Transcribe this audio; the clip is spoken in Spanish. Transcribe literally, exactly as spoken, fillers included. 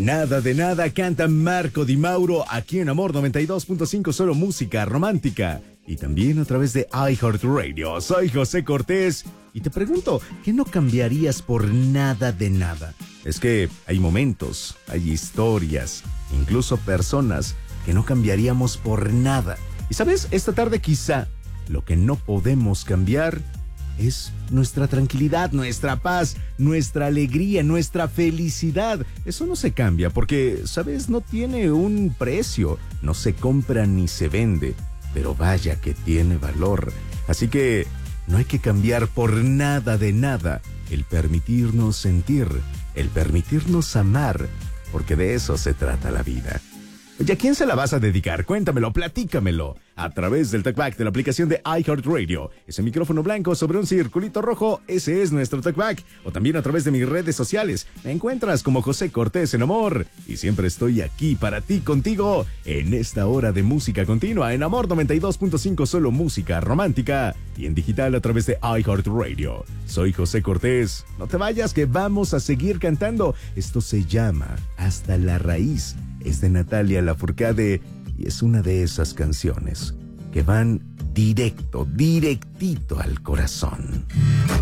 Nada de nada canta Marco Di Mauro aquí en Amor noventa y dos punto cinco, solo música romántica. Y también a través de iHeartRadio. Soy José Cortés y te pregunto, ¿qué no cambiarías por nada de nada? Es que hay momentos, hay historias, incluso personas que no cambiaríamos por nada. Y sabes, esta tarde quizá lo que no podemos cambiar es nuestra tranquilidad, nuestra paz, nuestra alegría, nuestra felicidad. Eso no se cambia porque, ¿sabes? No tiene un precio, no se compra ni se vende, pero vaya que tiene valor. Así que no hay que cambiar por nada de nada el permitirnos sentir, el permitirnos amar, porque de eso se trata la vida. Oye, ¿a quién se la vas a dedicar? Cuéntamelo, platícamelo. A través del TalkBack de la aplicación de iHeartRadio. Ese micrófono blanco sobre un circulito rojo, ese es nuestro TalkBack. O también a través de mis redes sociales. Me encuentras como José Cortés en Amor. Y siempre estoy aquí para ti, contigo, en esta hora de música continua. En Amor noventa y dos punto cinco, solo música romántica. Y en digital a través de iHeartRadio. Soy José Cortés. No te vayas que vamos a seguir cantando. Esto se llama Hasta la Raíz. Es de Natalia Lafourcade y es una de esas canciones que van directo, directito al corazón.